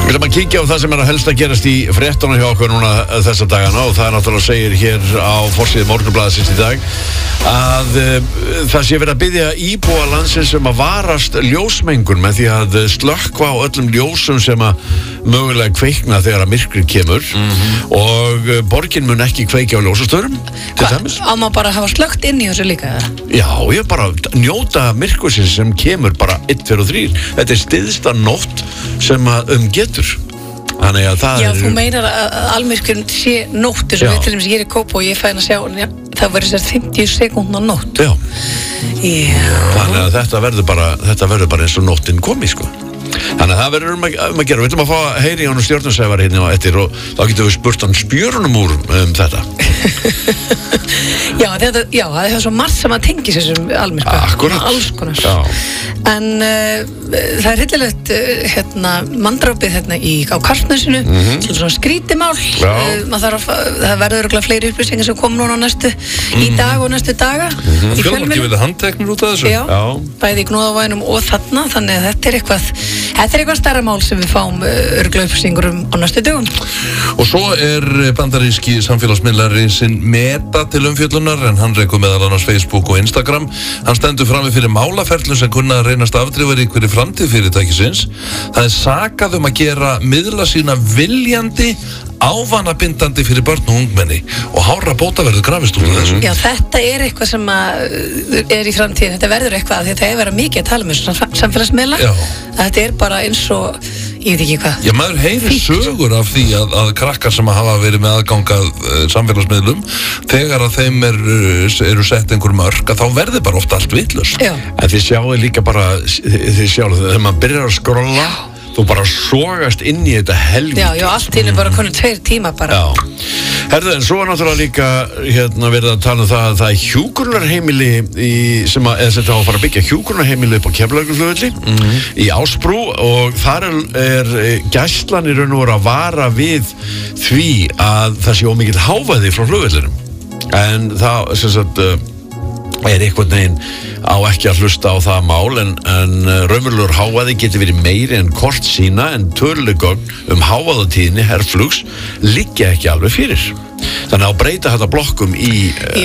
Við ætlum að kíkja á það sem að helst að gerast í fréttunum hjá okkur núna þessa dagana og það náttúrulega segir hér á forsíðu Morgunblaðsins í dag að það sé verið að biðja íbúa landsins að varast ljósmengun með því að slökkva á öllum ljósum sem að mögulega kveikna þegar að myrkrið kemur og borgin mun ekki kveikja á ljósastöðum til dæmis. Á maður bara að hafa slökkt inn í þessu líka? Já, ég bara njóta myrkursins sem kemur bara 1, 2 og 3. Þetta er styðsta nótt sem að getur. Þannig að það þú meinar að almyrkurinn sé nótt eins og við til dæmis ég er í Kópavogi og ég fæn að sjá það verður sér 50 sekúndna nótt. Já. Þannig að þetta verður bara eins og nóttin komi, sko. Þannig að það verður að gera. Við ætlum að fá að heyri hann og stjórnarsæfar hérna á eftir og þá getum við spurt hann spjörunum úr þetta. Já, það er svo margt sem að tengis þessum almyrkva. Akkurat. Alls konar. Já. En það er hryllilegt manndrápið á Karlsnesinu, svona skrítimál. Það verður örugglega fleiri upplýsingar sem kom núna í dag og næstu daga. Fjölmargir verið handteknir út af þessu. Já, bæði í Gnúðavæginum og þarna, þannig að þetta er eitthvað stærra mál sem við fáum örugglega upplýsingur á næstu dögum. Og svo er bandaríski samfélagsmiðlarinn Meta til umfjöllunar en hann rekur meðal annars Facebook og Instagram. Hann stendur frammi fyrir málaferlum sem kunna að reynast afdrifaríkir í framtíð fyrirtækisins. Það er sakað að gera miðla sína viljandi ávanabindandi fyrir börn og ungmenni og hárra bóta verður grafist úr þessu. Já, þetta er eitthvað sem er í framtíðin. Þetta verður eitthvað því að það er verið mikið að tala um þessu samfélagsmiðla. Þetta er bara eins og ég veit ekki hvað. Já, maður heyrir sögur af því að krakkar sem hafa verið með aðgang að samfélagsmiðlum þegar að þeim eru sett einhver mörk að þá verður bara ofta allt vitlaust. En þið sjáu líka bara þegar maður byrjar að skrolla þú bara sogast inn í þetta helvíti. Já, allt til er bara konum 2 tíma bara. Já. Herðu, en svo er náttúrulega líka verið að tala um það að það er hjúkrunarheimili sem á að fara að byggja hjúkrunarheimili upp á Keflavíkurflugvelli í Ásbrú og þar er gæslan í raun og veru að vara við því að það sé ómikill hávaði frá flugvellinum. En það sem sagt er einhvern veginn á ekki að hlusta á það mál en raunverulegur hávaði getur verið meiri en kort sína en töluleg gögn hávaðatíðni herflugs liggja ekki alveg fyrir. Þannig að breyta þetta blokkum í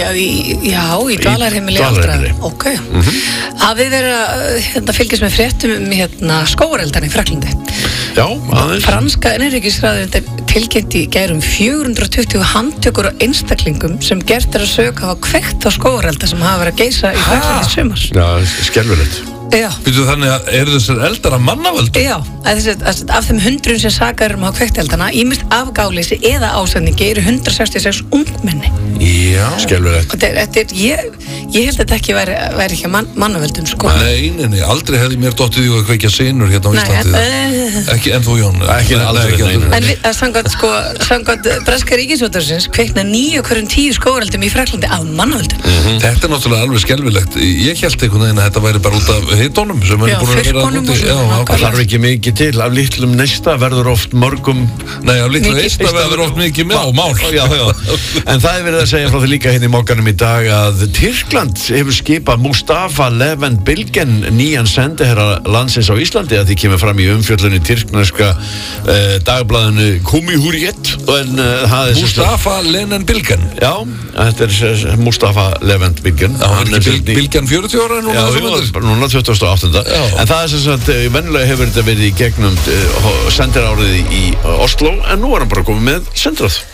dvalarheimili aldraðra. Ok. Hafið verið að fylgjast með fréttum skógareldan í Frakklandi. Já, aðeins. Franska innanríkisráðuneytið tilkynnti í gær 420 handtökur á einstaklingum sem gert að söka hafa kveikt á skógarelda sem hafa verið að geisa í Frakklandi í sumar. Já, skelfilegt. Já. Býtu þannig að eru þessar eldar að mannavöldum? Já, af þeim 100 sem sakar að kveikt eldana, ýmist afgáleysi eða ásendingi eru 166 ungmenni. Já. Skelfilegt. Ég held að þetta ekki væri ekki mannavöldum, sko. Nei, aldrei hefði mér dottið í að kveikja sinur hérna á Íslandi. Ekki, en þú Jón? Ekki aldrei. En samkvæmt breska ríkisútvarpsins kveikna 9 af hverjum 10 skógareldum í Frakklandi af mannavöldum. Þetta er náttúrulega alveg skelfilegt. Ég held einhvern veginn að þetta væri bara út af hitunum sem er búin að vera úti. Það þarf ekki mikið til. Af litlum neista verður oft mörgum. Nei, af litlum neista verður oft mikið mál. Já. En það er verið að segja frá því líka hérna í Mogganum í dag að Tyrkland hefur skipað Mustafa Levent Bilgen nýjan sendiherra landsins á Íslandi að því kemur fram í umfjöllunni tyrkneska dagblaðinu Cumhuriyet. Mustafa Levent Bilgen? Já, þetta er Mustafa Levent Bilgen. Bilgen 40 ára núna? Já, núna 28. En það er sem sagt, venjulega hefur þetta verið í gegnum sendirárið í Oslo en nú er hann bara komið með sendiráð.